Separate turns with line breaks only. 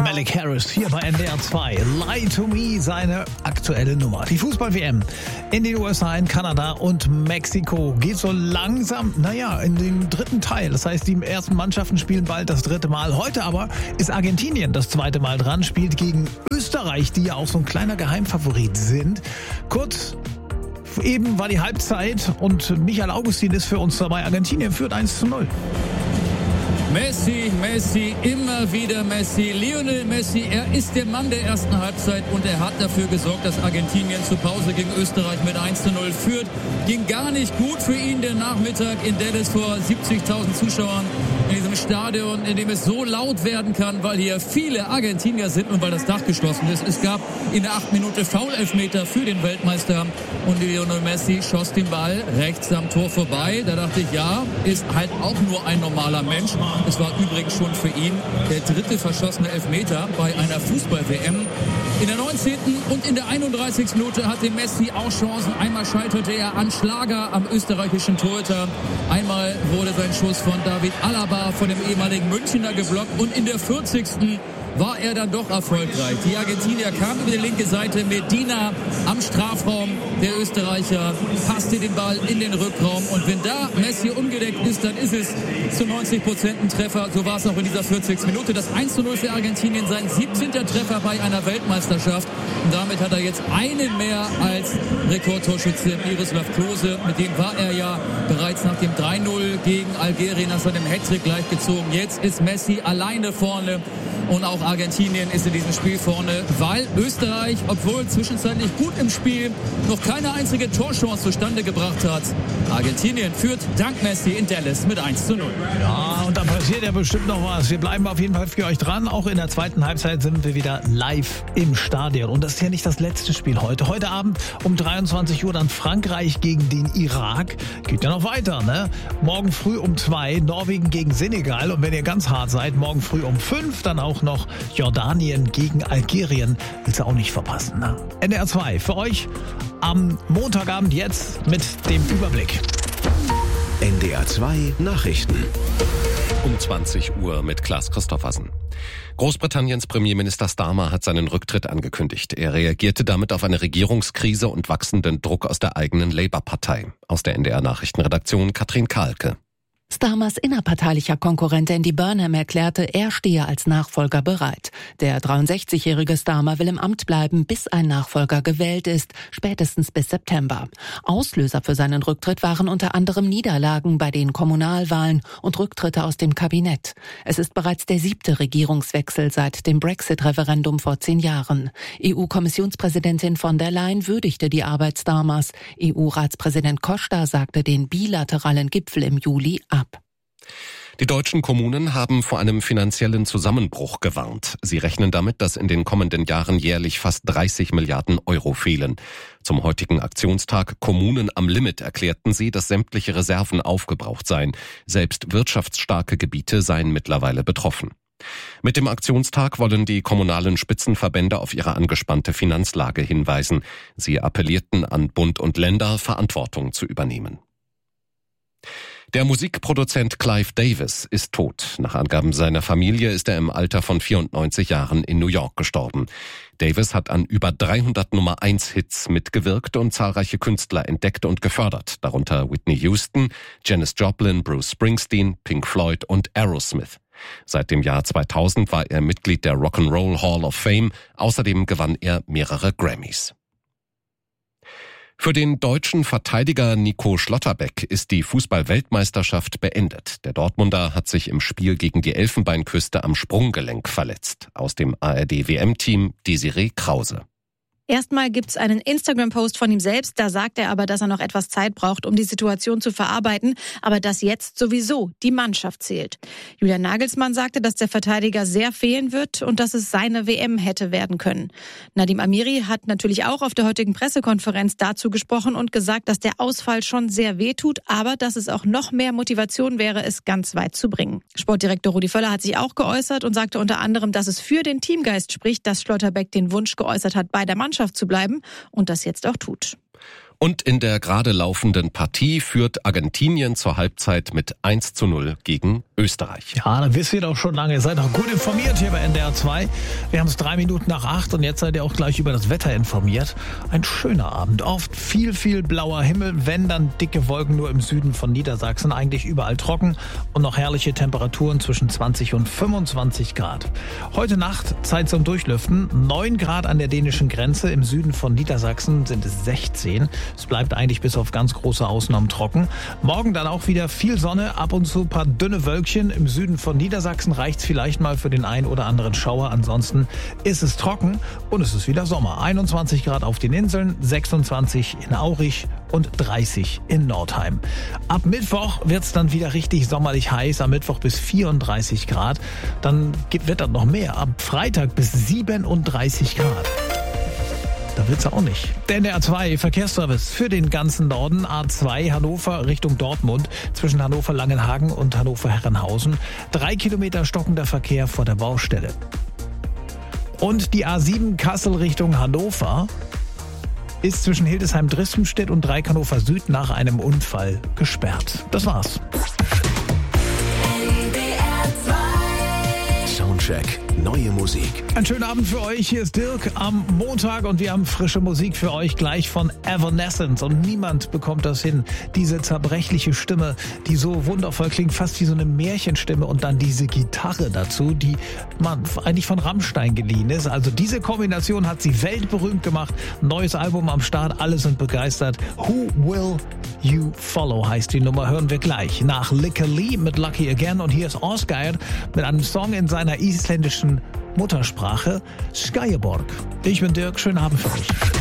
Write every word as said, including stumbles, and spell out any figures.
Malik Harris hier bei N D R zwei. Lie to Me, seine aktuelle Nummer. Die Fußball-W M in den U S A, in Kanada und Mexiko geht so langsam, naja, in den dritten Teil. Das heißt, die ersten Mannschaften spielen bald das dritte Mal. Heute aber ist Argentinien das zweite Mal dran, spielt gegen Österreich, die ja auch so ein kleiner Geheimfavorit sind. Kurz eben war die Halbzeit und Michael Augustin ist für uns dabei. Argentinien führt eins zu null.
Messi, Messi, immer wieder Messi. Lionel Messi, er ist der Mann der ersten Halbzeit und er hat dafür gesorgt, dass Argentinien zur Pause gegen Österreich mit eins zu null führt. Ging gar nicht gut für ihn der Nachmittag in Dallas vor siebzigtausend Zuschauern in diesem Stadion, in dem es so laut werden kann, weil hier viele Argentinier sind und weil das Dach geschlossen ist. Es gab in der achten Minute Foul-Elfmeter für den Weltmeister und Lionel Messi schoss den Ball rechts am Tor vorbei. Da dachte ich, ja, ist halt auch nur ein normaler Mensch. Es war übrigens schon für ihn der dritte verschossene Elfmeter bei einer Fußball-W M. In der neunzehnten und in der einunddreißigsten Minute hatte Messi auch Chancen. Einmal scheiterte er an Schlager am österreichischen Torhüter. Einmal wurde sein Schuss von David Alaba, von dem ehemaligen Münchner, geblockt. Und in der vierzigsten war er dann doch erfolgreich. Die Argentinier kamen über die linke Seite. Medina am Strafraum. Der Österreicher passte den Ball in den Rückraum. Und wenn da Messi ungedeckt ist, dann ist es zu neunzig Prozent ein Treffer. So war es auch in dieser vierzigsten Minute. Das eins zu null für Argentinien, sein siebzehnter Treffer bei einer Weltmeisterschaft. Und damit hat er jetzt einen mehr als Rekordtorschütze Miroslav Klose. Mit dem war er ja bereits nach dem drei null gegen Algerien nach seinem Hattrick gleichgezogen. Jetzt ist Messi alleine vorne. Und auch Argentinien ist in diesem Spiel vorne, weil Österreich, obwohl zwischenzeitlich gut im Spiel, noch keine einzige Torchance zustande gebracht hat. Argentinien führt dank Messi in Dallas mit eins zu null.
Ja, und da passiert ja bestimmt noch was. Wir bleiben auf jeden Fall für euch dran. Auch in der zweiten Halbzeit sind wir wieder live im Stadion. Und das ist ja nicht das letzte Spiel heute. Heute Abend um dreiundzwanzig Uhr dann Frankreich gegen den Irak. Geht ja noch weiter, ne? Morgen früh um zwei Norwegen gegen Senegal. Und wenn ihr ganz hart seid, morgen früh um fünf dann auch noch Jordanien gegen Algerien. Willst du auch nicht verpassen, ne? N D R zwei für euch am Montagabend jetzt mit dem Überblick.
N D R zwei Nachrichten.
Um zwanzig Uhr mit Klaas Christoffersen. Großbritanniens Premierminister Starmer hat seinen Rücktritt angekündigt. Er reagierte damit auf eine Regierungskrise und wachsenden Druck aus der eigenen Labour-Partei. Aus der N D R-Nachrichtenredaktion Katrin Kahlke.
Starmers innerparteilicher Konkurrent Andy Burnham erklärte, er stehe als Nachfolger bereit. Der dreiundsechzigjährige Starmer will im Amt bleiben, bis ein Nachfolger gewählt ist, spätestens bis September. Auslöser für seinen Rücktritt waren unter anderem Niederlagen bei den Kommunalwahlen und Rücktritte aus dem Kabinett. Es ist bereits der siebte Regierungswechsel seit dem Brexit-Referendum vor zehn Jahren. E U-Kommissionspräsidentin von der Leyen würdigte die Arbeit Starmers. E U-Ratspräsident Costa sagte den bilateralen Gipfel im Juli ab.
Die deutschen Kommunen haben vor einem finanziellen Zusammenbruch gewarnt. Sie rechnen damit, dass in den kommenden Jahren jährlich fast dreißig Milliarden Euro fehlen. Zum heutigen Aktionstag Kommunen am Limit erklärten sie, dass sämtliche Reserven aufgebraucht seien. Selbst wirtschaftsstarke Gebiete seien mittlerweile betroffen. Mit dem Aktionstag wollen die kommunalen Spitzenverbände auf ihre angespannte Finanzlage hinweisen. Sie appellierten an Bund und Länder, Verantwortung zu übernehmen. Der Musikproduzent Clive Davis ist tot. Nach Angaben seiner Familie ist er im Alter von vierundneunzig Jahren in New York gestorben. Davis hat an über dreihundert Nummer eins Hits mitgewirkt und zahlreiche Künstler entdeckt und gefördert, darunter Whitney Houston, Janis Joplin, Bruce Springsteen, Pink Floyd und Aerosmith. Seit dem Jahr zweitausend war er Mitglied der Rock'n'Roll Hall of Fame. Außerdem gewann er mehrere Grammys. Für den deutschen Verteidiger Nico Schlotterbeck ist die Fußball-Weltmeisterschaft beendet. Der Dortmunder hat sich im Spiel gegen die Elfenbeinküste am Sprunggelenk verletzt. Aus dem A R D-W M-Team Desiree Krause.
Erstmal gibt's einen Instagram-Post von ihm selbst, da sagt er aber, dass er noch etwas Zeit braucht, um die Situation zu verarbeiten, aber dass jetzt sowieso die Mannschaft zählt. Julian Nagelsmann sagte, dass der Verteidiger sehr fehlen wird und dass es seine W M hätte werden können. Nadim Amiri hat natürlich auch auf der heutigen Pressekonferenz dazu gesprochen und gesagt, dass der Ausfall schon sehr wehtut, aber dass es auch noch mehr Motivation wäre, es ganz weit zu bringen. Sportdirektor Rudi Völler hat sich auch geäußert und sagte unter anderem, dass es für den Teamgeist spricht, dass Schlotterbeck den Wunsch geäußert hat, bei der Mannschaft zu bleiben und das jetzt auch tut.
Und in der gerade laufenden Partie führt Argentinien zur Halbzeit mit eins zu null gegen Österreich.
Ja, dann wisst ihr doch schon lange. Ihr seid doch gut informiert hier bei N D R zwei. Wir haben es drei Minuten nach acht und jetzt seid ihr auch gleich über das Wetter informiert. Ein schöner Abend. Oft viel, viel blauer Himmel, wenn dann dicke Wolken nur im Süden von Niedersachsen. Eigentlich überall trocken und noch herrliche Temperaturen zwischen zwanzig und fünfundzwanzig Grad. Heute Nacht Zeit zum Durchlüften. neun Grad an der dänischen Grenze. Im Süden von Niedersachsen sind es sechzehn. Es bleibt eigentlich bis auf ganz große Ausnahmen trocken. Morgen dann auch wieder viel Sonne, ab und zu ein paar dünne Wölkchen. Im Süden von Niedersachsen reicht es vielleicht mal für den ein oder anderen Schauer. Ansonsten ist es trocken und es ist wieder Sommer. einundzwanzig Grad auf den Inseln, sechsundzwanzig in Aurich und dreißig in Nordheim. Ab Mittwoch wird es dann wieder richtig sommerlich heiß. Am Mittwoch bis vierunddreißig Grad. Dann wird das noch mehr. Ab Freitag bis siebenunddreißig Grad. Da wird's auch nicht. Der N D R zwei Verkehrsservice für den ganzen Norden. A zwei Hannover Richtung Dortmund. Zwischen Hannover-Langenhagen und Hannover-Herrenhausen. Drei Kilometer stockender Verkehr vor der Baustelle. Und die A sieben Kassel Richtung Hannover ist zwischen Hildesheim-Drispenstedt und Dreieck Hannover Süd nach einem Unfall gesperrt. Das war's.
Soundcheck. Neue Musik.
Einen schönen Abend für euch. Hier ist Dirk am Montag und wir haben frische Musik für euch gleich von Evanescence. Und niemand bekommt das hin. Diese zerbrechliche Stimme, die so wundervoll klingt, fast wie so eine Märchenstimme und dann diese Gitarre dazu, die man eigentlich von Rammstein geliehen ist. Also diese Kombination hat sie weltberühmt gemacht. Neues Album am Start, alle sind begeistert. Who Will You Follow heißt die Nummer, hören wir gleich. Nach Licker Lee mit Lucky Again und hier ist Osgeir mit einem Song in seiner isländischen Muttersprache, Skyeborg. Ich bin Dirk, schönen Abend für euch.